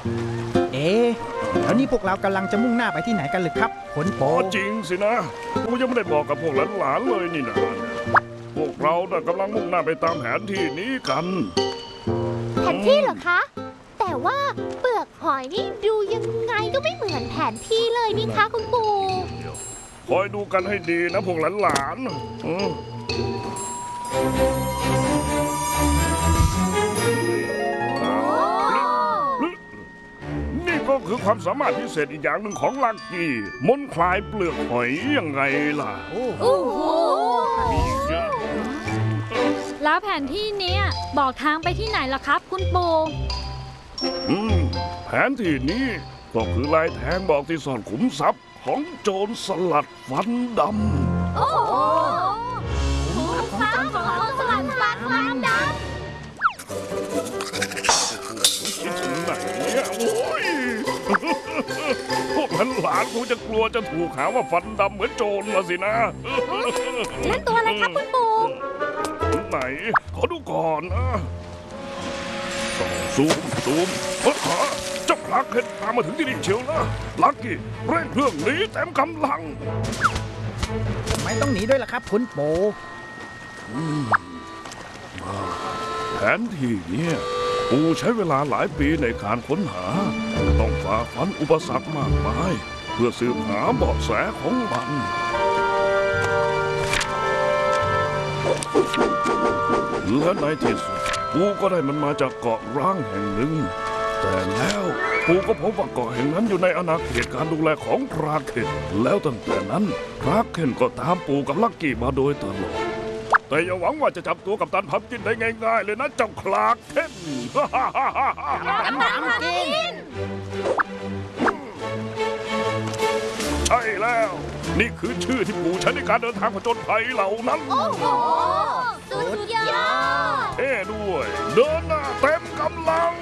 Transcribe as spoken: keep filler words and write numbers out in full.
เอ๊ะแล้วนี่พวกเรากำลังจะมุ่งหน้าไปที่ไหนกันหรือครับขนโปจริงสินะกูยังไม่ได้บอกกับพวกหลานๆเลยนี่นะพวกเราน่ะกำลังมุ่งหน้าไปตามแผนที่นี้กันแผนที่เหรอคะแต่ว่าเปลือกหอยนี่ดูยังไงก็ไม่เหมือนแผนที่เลยนี่คะคุณปู่คอยดูกันให้ดีนะพวกหลานๆนี่ก็คือความสามารถพิเศษอีกอย่างหนึ่งของลักกี้มนคลายเปลือกหอยยังไงล่ะโอ้โหแล้วแผนที่นี้บอกทางไปที่ไหนล่ะครับคุณปู่อืมแผนที่นี้ก็คือลายแทงบอกที่ซ่อนขุมทรัพย์ของโจรสลัดฟันดำโอ้โหขุมทรัพย์ของโจรสลัดฟันดำคิดถึงไหนเนี่ยโอ้ยพวกหลานๆคงจะกลัวจะถูกหาว่าฟันดำเหมือนโจรละสินะนั่นตัวอะไรครับคุณปู่ไหนขอดูก่อนนะซูมซูมเฮ้ยเจ้าคลาร์กเคนตามมาถึงที่นี่เชียวนะลักกี้เร่งเครื่องหนีเต็มกำลังไม่ต้องหนีด้วยล่ะครับคุณปู่แผนที่นี้ปู่ใช้เวลาหลายปีในการค้นหาต้องฝ่าฟันอุปสรรคมากมายเพื่อสืบหาเบาะแสของมันและในที่สุดปู่ก็ได้มันมาจากเกาะร้างแห่งหนึ่งแต่แล้วปู่ก็พบว่าเกาะแห่งนั้นอยู่ในอาณาเขตการดูแลของคลาร์กเคนแล้วตั้งแต่นั้นคลาร์กเคนก็ตามปู่กับลักกี้มาโดยตลอดแต่อย่าหวังว่าจะจับตัวกัปตันพัมกินได้ง่ายๆเลยนะเจ้าคลาร์กเคนกัปตันพัมกินใช่แล้วนี่คือชื่อที่ปู่ใช้ในการเดินทางผจญภัยเหล่านั้นโอ้โหสุดยอดเท่ด้วยเดินหน้าเต็มกำลัง